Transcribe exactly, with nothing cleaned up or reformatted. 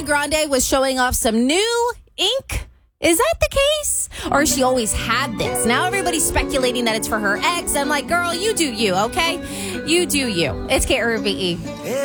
Ariana Grande was showing off some new ink. Is that the case? Or she always had this? Now everybody's speculating that it's for her ex. I'm like, girl, you do you, okay? You do you. It's K R V E.